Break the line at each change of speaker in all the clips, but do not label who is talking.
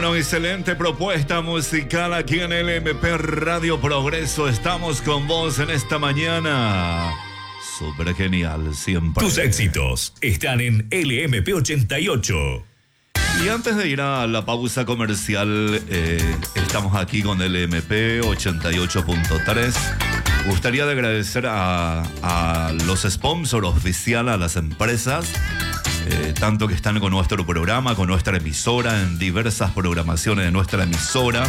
Bueno, excelente propuesta musical aquí en LMP Radio Progreso. Estamos con vos en esta mañana. Súper genial, siempre.
Tus éxitos están en LMP 88.
Y antes de ir a la pausa comercial, estamos aquí con LMP 88.3. Gustaría de agradecer a los sponsors oficiales, a las empresas, tanto que están con nuestro programa, con nuestra emisora, en diversas programaciones de nuestra emisora.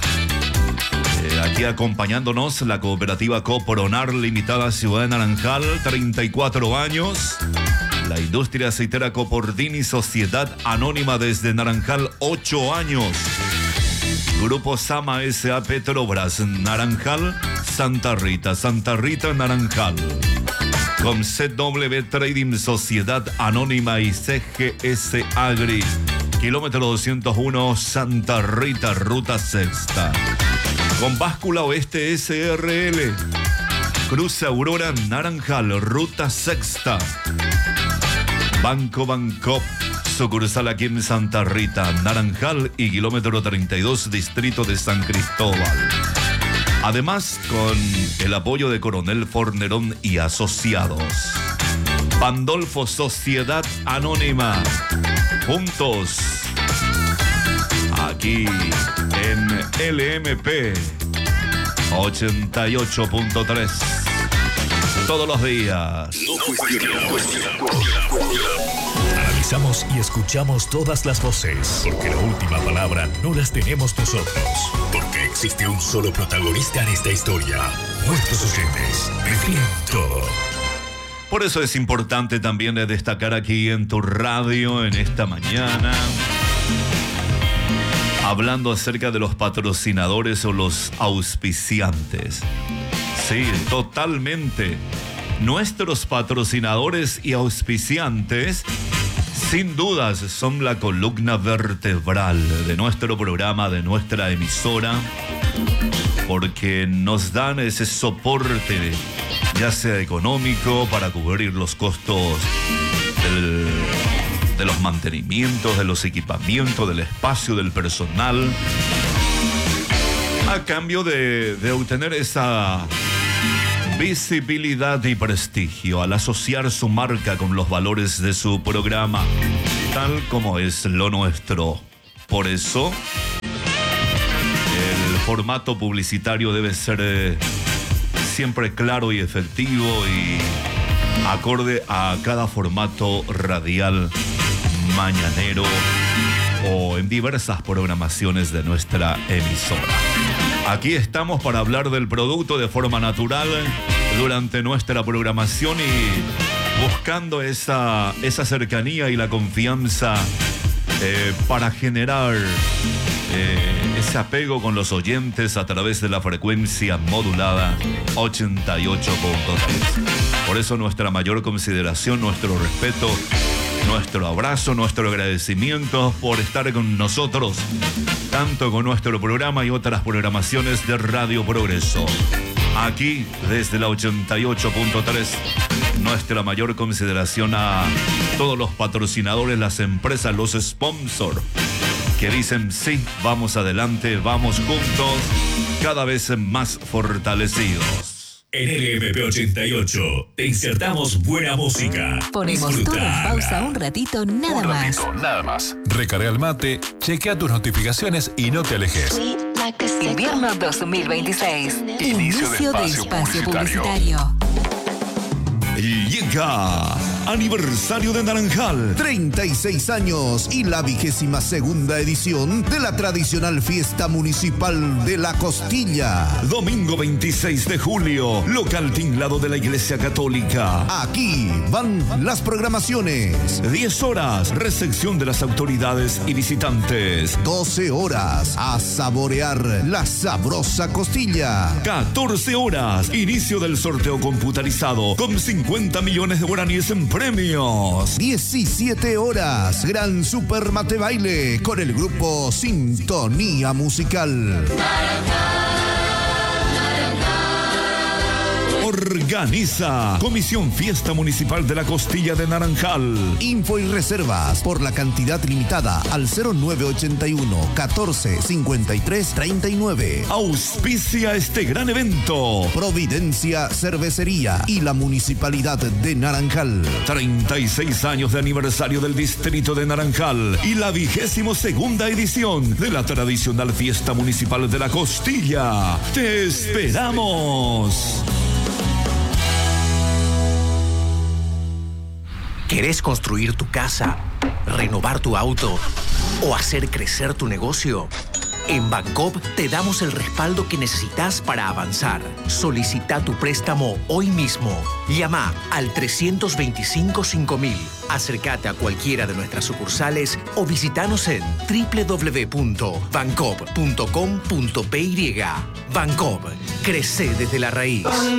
Aquí acompañándonos la cooperativa Copronar Limitada Ciudad de Naranjal, 34 años. La industria aceitera Copordini Sociedad Anónima desde Naranjal, 8 años. Grupo Sama S.A. Petrobras, Naranjal, Santa Rita, Naranjal. Con ZW Trading Sociedad Anónima y CGS Agri, kilómetro 201, Santa Rita, ruta sexta. Con Báscula Oeste SRL, Cruz Aurora, Naranjal, ruta sexta. Banco Bancop, sucursal aquí en Santa Rita, Naranjal y kilómetro 32, distrito de San Cristóbal. Además, con el apoyo de Coronel Fornerón y Asociados. Pandolfo Sociedad Anónima. Juntos, aquí en LMP 88.3. Todos los días.
Analizamos y escuchamos todas las voces, porque la última palabra no las tenemos nosotros. Porque existe un solo protagonista en esta historia. Nuestros oyentes definen todo.
Por eso es importante también destacar aquí en tu radio en esta mañana, hablando acerca de los patrocinadores o los auspiciantes. Sí, totalmente. Nuestros patrocinadores y auspiciantes, sin dudas, son la columna vertebral de nuestro programa, de nuestra emisora, porque nos dan ese soporte, ya sea económico, para cubrir los costos de los mantenimientos, de los equipamientos, del espacio, del personal, a cambio de obtener esa visibilidad y prestigio al asociar su marca con los valores de su programa, tal como es lo nuestro. Por eso, el formato publicitario debe ser siempre claro y efectivo y acorde a cada formato radial, mañanero o en diversas programaciones de nuestra emisora. Aquí estamos para hablar del producto de forma natural durante nuestra programación y buscando esa cercanía y la confianza para generar ese apego con los oyentes a través de la frecuencia modulada 88.3. Por eso nuestra mayor consideración, nuestro respeto, nuestro abrazo, nuestro agradecimiento por estar con nosotros, tanto con nuestro programa y otras programaciones de Radio Progreso. Aquí, desde la 88.3, nuestra mayor consideración a todos los patrocinadores, las empresas, los sponsors, que dicen sí, vamos adelante, vamos juntos, cada vez más fortalecidos.
En LMP 88 te insertamos buena música.
Ponemos todo en pausa un ratito nada más.
Recarga el mate, chequea tus notificaciones y no te alejes.
Invierno 2026. Inicio de espacio publicitario.
Llega aniversario de Naranjal,
36 años y la 22ª edición de la tradicional fiesta municipal de la Costilla.
domingo 26 de julio, local tinglado de la Iglesia Católica.
Aquí van las programaciones.
10 horas, recepción de las autoridades y visitantes.
12 horas, a saborear la sabrosa costilla.
14 horas, inicio del sorteo computarizado con 50 millones de guaraníes en premios.
17 horas, gran super mate baile con el grupo Sintonía Musical.
Organiza Comisión Fiesta Municipal de la Costilla de Naranjal.
Info y reservas por la cantidad limitada al 0981 14 53 39.
Auspicia este gran evento
Providencia Cervecería y la Municipalidad de Naranjal.
36 años de aniversario del distrito de Naranjal y la 22ª edición de la tradicional Fiesta Municipal de la Costilla. ¡Te esperamos!
¿Querés construir tu casa, renovar tu auto o hacer crecer tu negocio? En Bancoop te damos el respaldo que necesitas para avanzar. Solicita tu préstamo hoy mismo. Llama al 325-5000. Acércate a cualquiera de nuestras sucursales o visitanos en www.bancoop.com.py. Bancoop, crece desde la raíz.